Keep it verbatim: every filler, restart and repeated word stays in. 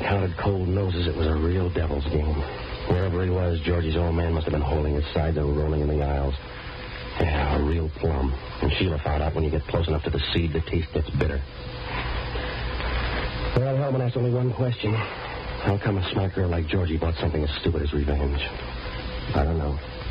counted cold noses, it was a real devil's game. Wherever he was, Georgie's old man must have been holding his sides and rolling in the aisles. Yeah, a real plum. And Sheila found out when you get close enough to the seed, the taste gets bitter. Well, Hellman asked only one question. How come a smart girl like Georgie bought something as stupid as revenge? I don't know.